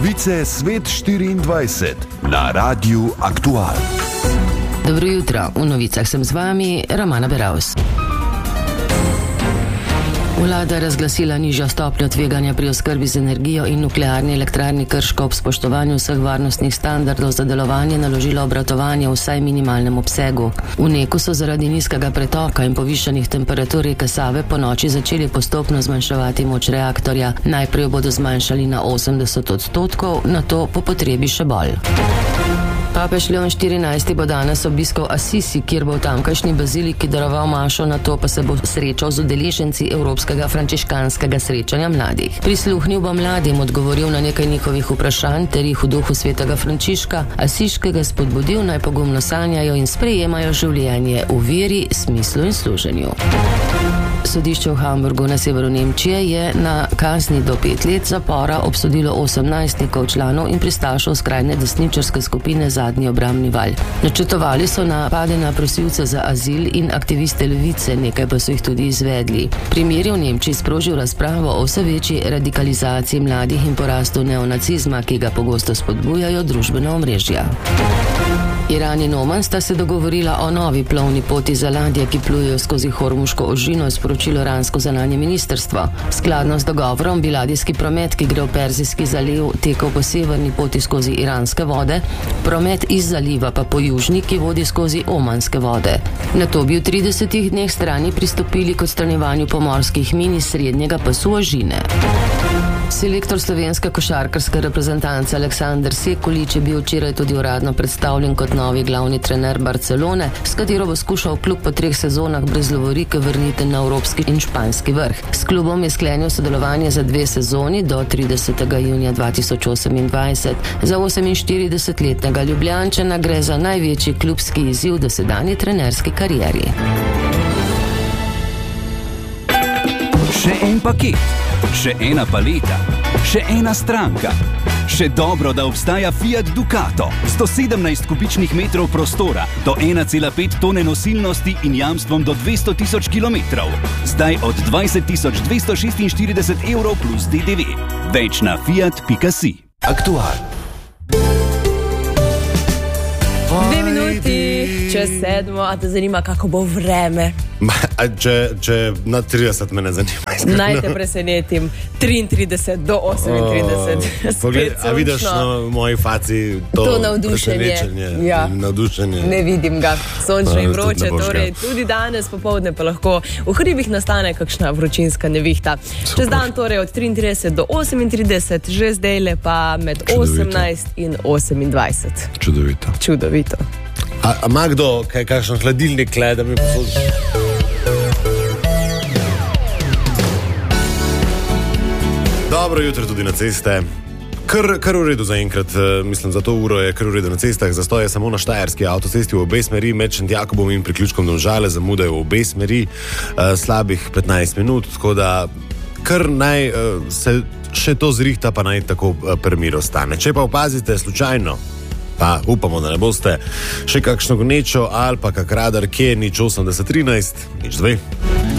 Novice Svet 24 na Radiu Aktual. Dobro jutro, v novicah sem z vami, Romana Beravs. Vlada razglasila nižjo stopnjo tveganja pri oskrbi z energijo in nuklearni elektrarni Krško ob spoštovanju vseh varnostnih standardov za delovanje naložila obratovanje v vsaj minimalnem obsegu. V NEK-u so zaradi nizkega pretoka in povišanih temperatur reke Save po noči začeli postopno zmanjševati moč reaktorja. Najprej bodo zmanjšali na 80%, nato po potrebi še bolj. Papež Leon XIV bo danes obiskal Asisi, kjer bo v tamkajšnji baziliki daroval mašo, nato pa se bo srečal z udeleženci Evropskega frančiškanskega srečanja mladih. Prisluhnil bo mladim, odgovoril na nekaj njihovih vprašanj ter jih v duhu svetega Frančiška Asiškega spodbudil, naj pogumno sanjajo in sprejemajo življenje v veri, smislu in služenju. Sodišče v Hamburgu na severu Nemčije je na kazni do 5 let zapora obsodilo 18 članov in pristašov skrajne desničarske skupine Zadnji obrambni val. Načrtovali so napade na prosilce za azil in aktiviste levice, nekaj pa so jih tudi izvedli. Primer je v Nemčiji sprožil razpravo o vse večji radikalizaciji mladih in porastu neonacizma, ki ga pogosto spodbujajo družbena omrežja. Iran in Oman sta se dogovorila o novi plovni poti za ladje, ki plujejo skozi Hormuško ožino, je sporočilo iransko zunanje ministrstvo. Skladno z dogovorom bi ladijski promet, ki gre v Perzijski zaliv, tekel po severni poti skozi iranske vode, promet iz zaliva pa po južni, ki vodi skozi omanske vode. Nato bi v 30 dneh strani pristopili k odstranjevanju pomorskih min iz srednjega pasu ožine. Selektor slovenske košarkarske reprezentance Aleksander Sekulič je bil včeraj tudi uradno predstavljen kot novi glavni trener Barcelone, s katero bo skušal klub po 3 sezonah brez lovorike vrniti na evropski in španski vrh. S klubom je sklenil sodelovanje za 2 sezoni do 30. junija 2028. Za 48-letnega Ljubljančana gre za največji klubski izziv v dosedanji trenerski karieri. Še en paket. Še ena paleta, še ena stranka. Še dobro, da obstaja Fiat Ducato. 117 kubičnih metrov prostora, do 1,5 tone nosilnosti in jamstvom do 200.000 kilometrov. Zdaj od 20.246 evrov plus DDV. Več na fiat.si. Aktual. 2 minuti čez 7, a te zanima, kako bo vreme? Če na 30 me ne zanima. Naj te presenetim. 33 do 38. Pogled, a vidiš na moji faci to navdušenje? Ja. Navdušenje. Ne vidim ga. Sončno in vroče, torej tudi danes popoldne pa lahko v hribih nastane kakšna vročinska nevihta. Čez dan torej od 33 do 38, že zdajle pa med 18 in 28. Čudovito. A ima kdo kakšen hladilnik, da mi posluša? Dobro jutro tudi na ceste. Kar v redu zaenkrat, mislim, za to uro je kar v redu na cestah. Zastoj je samo na štajerski avtocesti v obe smeri, med Šentjakobom in priključkom Domžale, zamudajo v obe smeri, slabih 15 minut, tako da kar naj se še to zrihta, pa naj tako premir ostane. Če pa opazite slučajno, pa upamo, da ne boste, še kakšno gnečo ali pa kak radar, kje je 08013, 02.